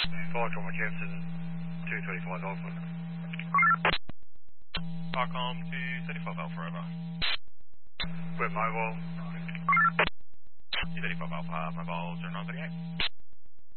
Electron Kansas 235 Alpha. Parcom 235 Alpha over. We're mobile. 235 Alpha, mobile 0938.